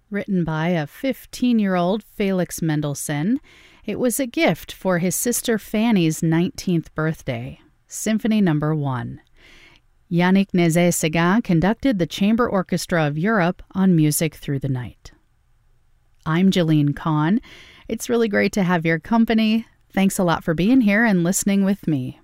written by a 15-year-old Felix Mendelssohn. It was a gift for his sister Fanny's 19th birthday. Symphony No. 1. Yannick Nézet-Séguin conducted the Chamber Orchestra of Europe on Music Through the Night. I'm Jeline Kahn. It's really great to have your company. Thanks a lot for being here and listening with me.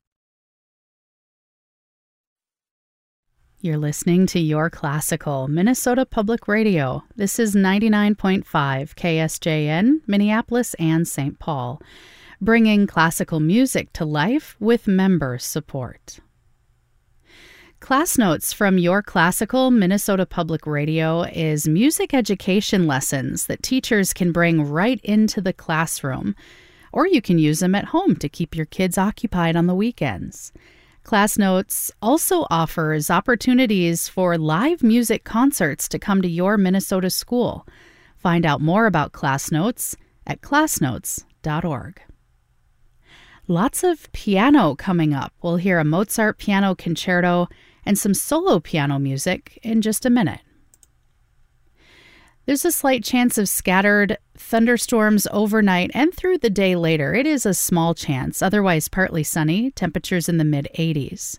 You're listening to Your Classical, Minnesota Public Radio. This is 99.5 KSJN, Minneapolis and St. Paul, bringing classical music to life with member support. Class Notes from Your Classical, Minnesota Public Radio is music education lessons that teachers can bring right into the classroom, or you can use them at home to keep your kids occupied on the weekends. Class Notes also offers opportunities for live music concerts to come to your Minnesota school. Find out more about Class Notes at classnotes.org. Lots of piano coming up. We'll hear a Mozart piano concerto and some solo piano music in just a minute. There's a slight chance of scattered thunderstorms overnight and through the day later. It is a small chance, otherwise partly sunny, temperatures in the mid-80s.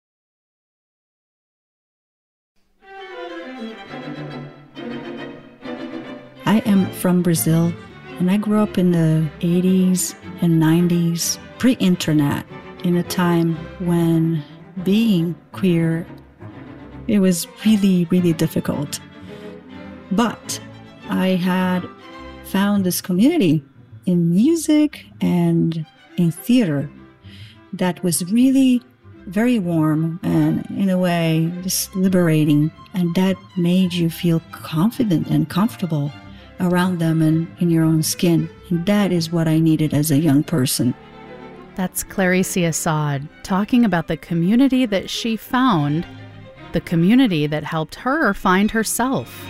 I am from Brazil, and I grew up in the 80s and 90s, pre-internet, in a time when being queer, it was really, really difficult. But I had found this community in music and in theater that was really very warm and, in a way, just liberating. And that made you feel confident and comfortable around them and in your own skin. And that is what I needed as a young person. That's Clarice Assad talking about the community that she found, the community that helped her find herself.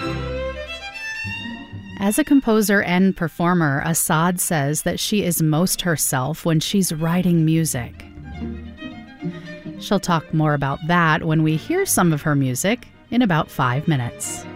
As a composer and performer, Assad says that she is most herself when she's writing music. She'll talk more about that when we hear some of her music in about 5 minutes.